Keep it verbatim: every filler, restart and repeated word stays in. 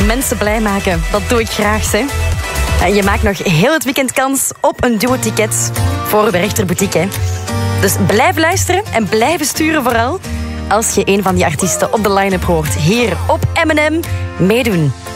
mensen blij maken. Dat doe ik graag, hè. En je maakt nog heel het weekend kans op een duo-ticket voor de Rechterboutique, hè. Dus blijf luisteren en blijven sturen vooral als je een van die artiesten op de line-up hoort. Hier op M en M meedoen.